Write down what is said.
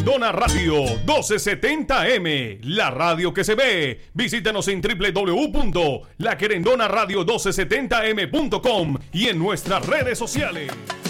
Querendona Radio 1270M, la radio que se ve. Visítanos en www.laquerendonaradio1270m.com y en nuestras redes sociales.